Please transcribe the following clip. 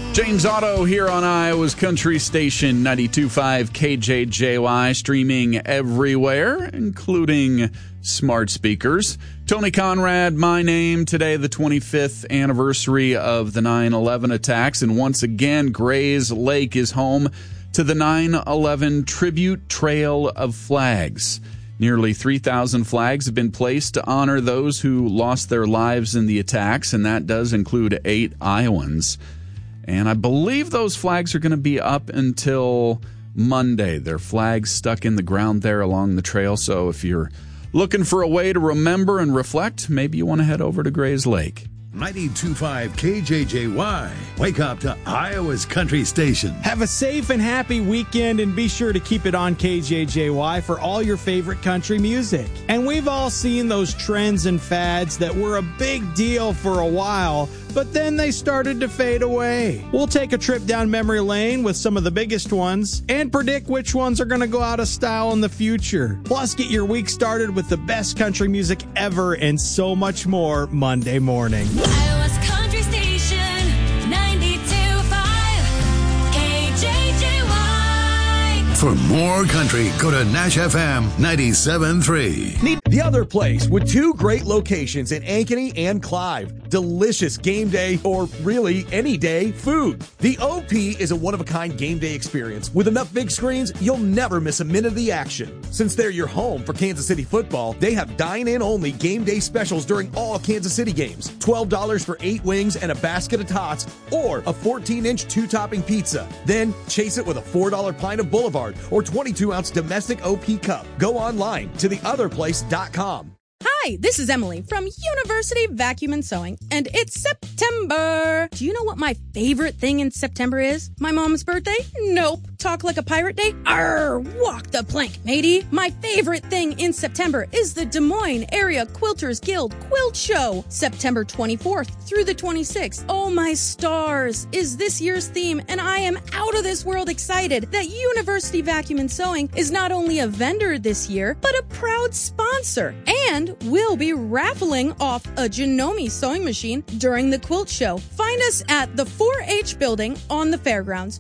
James Otto here on Iowa's Country Station 92.5 KJJY, streaming everywhere, including smart speakers. Tony Conrad, my name. Today, the 25th anniversary of the 9/11 attacks, and once again, Gray's Lake is home to the 9/11 Tribute Trail of Flags. Nearly 3,000 flags have been placed to honor those who lost their lives in the attacks, and that does include 8 Iowans. And I believe those flags are going to be up until Monday. They're flags stuck in the ground there along the trail. So if you're looking for a way to remember and reflect, maybe you want to head over to Gray's Lake. 92.5 KJJY. Wake up to Iowa's Country Station. Have a safe and happy weekend, and be sure to keep it on KJJY for all your favorite country music. And we've all seen those trends and fads that were a big deal for a while, but then they started to fade away. We'll take a trip down memory lane with some of the biggest ones and predict which ones are going to go out of style in the future. Plus, get your week started with the best country music ever and so much more Monday morning. Iowa's Country Station, 92.5 KJJY. For more country, go to Nash FM 97.3. The Other Place, with 2 great locations in Ankeny and Clive. Delicious game day, or really any day, food. The OP is a one-of-a-kind game day experience. With enough big screens, you'll never miss a minute of the action. Since they're your home for Kansas City football, they have dine-in only game day specials during all Kansas City games. $12 for 8 wings and a basket of tots, or a 14-inch 2-topping pizza. Then chase it with a $4 pint of Boulevard or 22-ounce domestic OP cup. Go online to theotherplace.com. Hi, this is Emily from University Vacuum and Sewing, and it's September. Do you know what my favorite thing in September is? My mom's birthday? Nope. Talk like a pirate day? Arr, walk the plank, matey. My favorite thing in September is the Des Moines Area Quilters Guild Quilt Show, September 24th through the 26th. Oh my stars is this year's theme, and I am out of this world excited that University Vacuum and Sewing is not only a vendor this year, but a proud sponsor. And we'll be raffling off a Janome sewing machine during the quilt show. Find us at the 4-H building on the fairgrounds